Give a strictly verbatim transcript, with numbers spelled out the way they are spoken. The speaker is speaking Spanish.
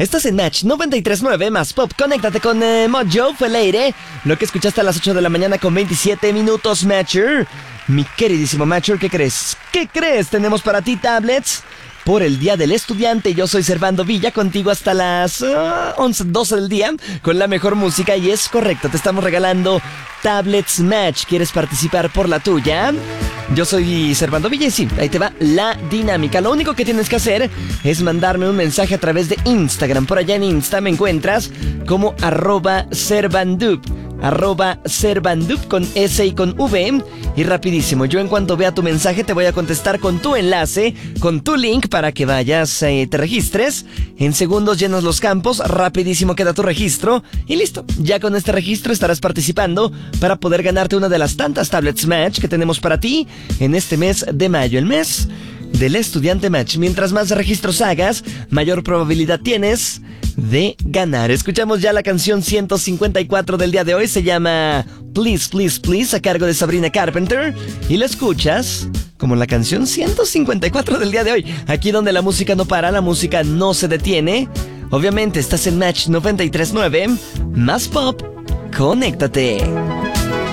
Estás en Match noventa y tres punto nueve más Pop. Conéctate con eh, Mojo, fue Leire. Lo que escuchaste a las ocho de la mañana con veintisiete minutos, Matcher. Mi queridísimo Matcher, ¿qué crees? ¿Qué crees? Tenemos para ti tablets por el Día del Estudiante. Yo soy Servando Villa, contigo hasta las uh, once, doce del día, con la mejor música. Y es correcto, te estamos regalando tablets Match. ¿Quieres participar por la tuya? Yo soy Servando Villa y sí, ahí te va la dinámica. Lo único que tienes que hacer es mandarme un mensaje a través de Instagram. Por allá en Insta me encuentras como arroba Servandup. Arroba Servandup con S y con V. Y rapidísimo, yo en cuanto vea tu mensaje te voy a contestar con tu enlace, con tu link para que vayas, eh, te registres. En segundos llenas los campos, rapidísimo queda tu registro y listo. Ya con este registro estarás participando para poder ganarte una de las tantas tablets Match que tenemos para ti en este mes de mayo, el mes del estudiante Match. Mientras más registros hagas, mayor probabilidad tienes de ganar. Escuchamos ya la canción ciento cincuenta y cuatro del día de hoy. Se llama Please, Please, Please, a cargo de Sabrina Carpenter. Y la escuchas como la canción ciento cincuenta y cuatro del día de hoy. Aquí donde la música no para, la música no se detiene. Obviamente estás en Match noventa y tres punto nueve. Más Pop. Conéctate.